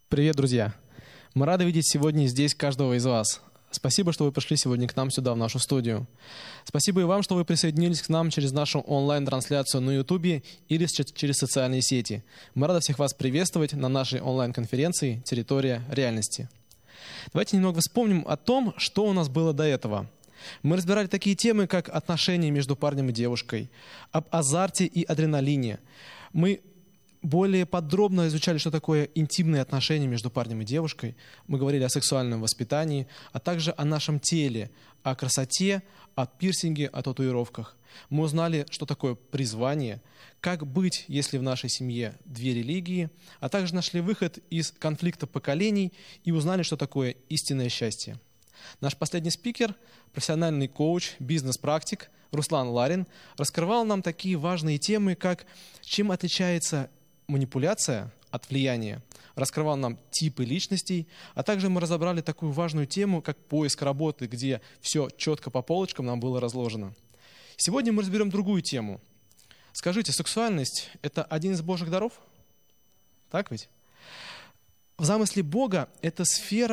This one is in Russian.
Привет, друзья! Мы рады видеть сегодня здесь каждого из вас. Спасибо, что вы пришли сегодня к нам сюда, в нашу студию. Спасибо и вам, что вы присоединились к нам через нашу онлайн-трансляцию на YouTube или через социальные сети. Мы рады всех вас приветствовать на нашей онлайн-конференции «Территория реальности». Давайте немного вспомним о том, что у нас было до этого. Мы разбирали такие темы, как отношения между парнем и девушкой, об азарте и адреналине. Мы более подробно изучали, что такое интимные отношения между парнем и девушкой. Мы говорили о сексуальном воспитании, а также о нашем теле, о красоте, о пирсинге, о татуировках. Мы узнали, что такое призвание, как быть, если в нашей семье две религии, а также нашли выход из конфликта поколений и узнали, что такое истинное счастье. Наш последний спикер, профессиональный коуч, бизнес-практик Руслан Ларин раскрывал нам такие важные темы, как чем отличается манипуляция от влияния, раскрывал нам типы личностей, а также мы разобрали такую важную тему, как поиск работы, где все четко по полочкам нам было разложено. Сегодня мы разберем другую тему. Скажите, сексуальность – это один из Божьих даров? Так ведь? В замысле Бога это сфера